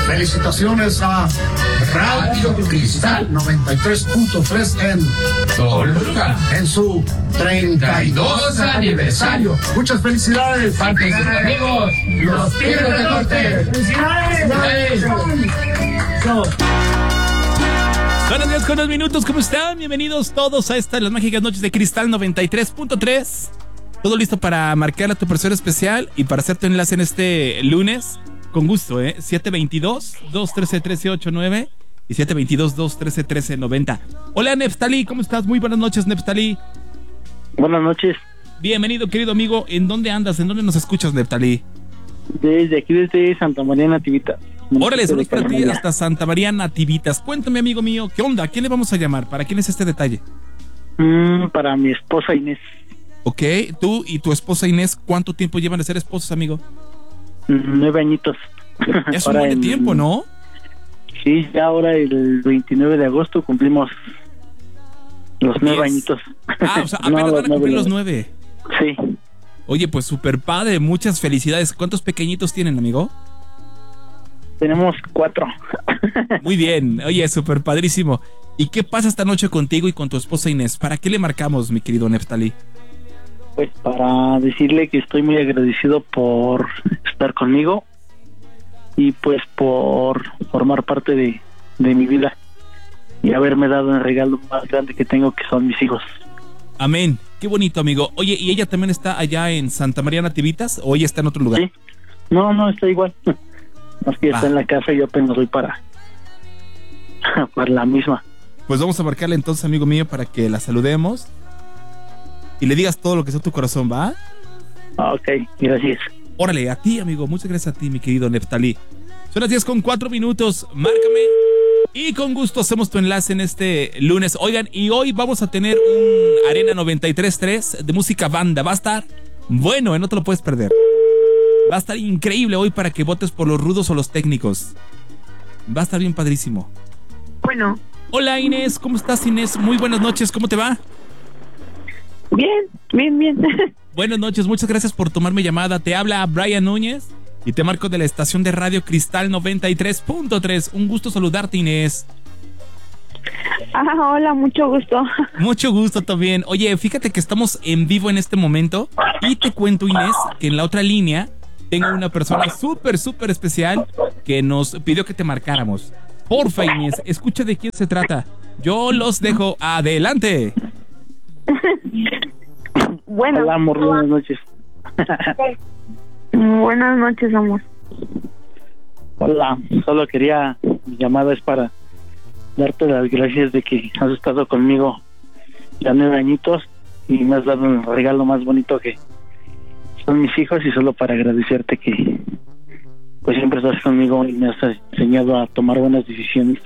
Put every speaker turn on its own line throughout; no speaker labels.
Felicitaciones a Radio Cristal 93.3 en Toluca, en su 32 aniversario. Muchas felicidades. Parte de sus amigos, los Tigres del Norte. ¡Felicidades!
Buenos días con 2 minutos, ¿cómo están? Bienvenidos todos a esta, las mágicas noches de Cristal 93.3. Todo listo para marcar a tu persona especial y para hacer tu enlace en este lunes. Con gusto, 722-213-1389 y 722-213-1390. Hola, Neftali, ¿cómo estás? Muy buenas noches, Neftali.
Buenas noches.
Bienvenido, querido amigo. ¿En dónde andas? ¿En dónde nos escuchas, Neftali?
Desde aquí, desde Santa María Nativitas.
Órale, saludos para ti hasta Santa María Nativitas. Cuéntame, amigo mío, ¿qué onda? ¿A quién le vamos a llamar? ¿Para quién es este detalle?
Para mi esposa Inés.
Ok, tú y tu esposa Inés, ¿cuánto tiempo llevan de ser esposos, amigo?
9 añitos.
Ya es un buen tiempo, ¿no?
Sí, ya ahora el 29 de agosto cumplimos los 9 añitos.
O sea, apenas van a cumplir los 9.
Sí.
Oye, pues súper padre, muchas felicidades. ¿Cuántos pequeñitos tienen, amigo?
Tenemos 4.
Muy bien, oye, súper padrísimo. ¿Y qué pasa esta noche contigo y con tu esposa Inés? ¿Para qué le marcamos, mi querido Neftali?
Pues para decirle que estoy muy agradecido por estar conmigo y pues por formar parte de mi vida y haberme dado el regalo más grande que tengo, que son mis hijos.
Amén, qué bonito, amigo. Oye, ¿y ella también está allá en Santa María Nativitas o ella está en otro lugar?
Sí. No, está igual. Más que está en la casa y yo apenas voy para la misma.
Pues vamos a marcarle entonces, amigo mío, para que la saludemos y le digas todo lo que sea tu corazón, ¿va?
Ok, gracias.
Órale, a ti, amigo, muchas gracias a ti, mi querido Neftali. Son las 10:04, márcame y con gusto hacemos tu enlace en este lunes. Oigan, y hoy vamos a tener un Arena 93.3 de música banda. Va a estar bueno, no te lo puedes perder. Va a estar increíble hoy para que votes por los rudos o los técnicos. Va a estar bien padrísimo.
Bueno.
Hola, Inés, ¿cómo estás, Inés? Muy buenas noches, ¿cómo te va?
Bien.
Buenas noches, muchas gracias por tomar mi llamada. Te habla Brian Núñez y te marco de la estación de Radio Cristal 93.3. Un gusto saludarte, Inés.
Hola, mucho gusto.
Mucho gusto también. Oye, fíjate que estamos en vivo en este momento y te cuento, Inés, que en la otra línea tengo una persona súper especial que nos pidió que te marcáramos. Porfa, Inés, escucha de quién se trata. Yo los dejo. Adelante.
Bueno.
Hola, amor, buenas noches.
Buenas noches, amor.
Hola, solo quería, mi llamada es para darte las gracias de que has estado conmigo ya 9 añitos y me has dado el regalo más bonito que son mis hijos, y solo para agradecerte que pues siempre estás conmigo y me has enseñado a tomar buenas decisiones.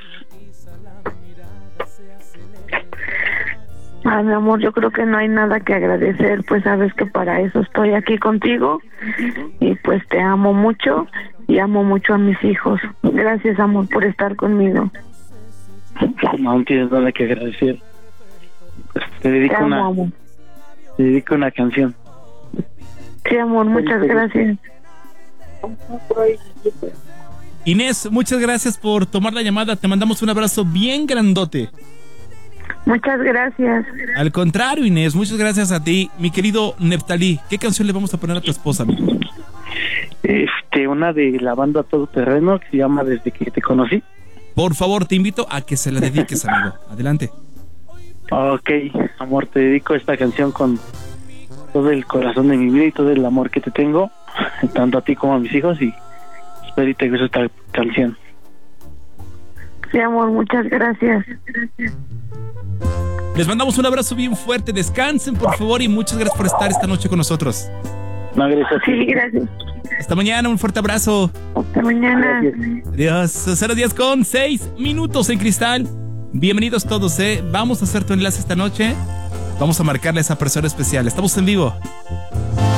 Mi amor, yo creo que no hay nada que agradecer, pues sabes que para eso estoy aquí contigo y pues te amo mucho y amo mucho a mis hijos. Gracias, amor, por estar conmigo.
No tienes nada que agradecer. Pues te dedico
amor.
Te dedico una canción.
Sí, amor, muchas gracias.
Inés, muchas gracias por tomar la llamada. Te mandamos un abrazo bien grandote.
Muchas gracias.
Al contrario, Inés, muchas gracias a ti. Mi querido Neftali, ¿qué canción le vamos a poner a tu esposa, amigo?
Una de la banda Todoterreno que se llama Desde que te conocí.
Por favor, te invito a que se la dediques, amigo. Adelante.
Ok, amor, te dedico esta canción con todo el corazón de mi vida y todo el amor que te tengo, tanto a ti como a mis hijos, y espero y te guste esta canción.
Sí, amor, muchas gracias.
Les mandamos un abrazo bien fuerte. Descansen, por favor, y muchas gracias por estar esta noche con nosotros.
No, gracias.
Sí, gracias.
Hasta mañana, un fuerte abrazo.
Hasta mañana.
Adiós. 0:10 en Cristal. Bienvenidos todos, Vamos a hacer tu enlace esta noche. Vamos a marcarle a esa persona especial. Estamos en vivo.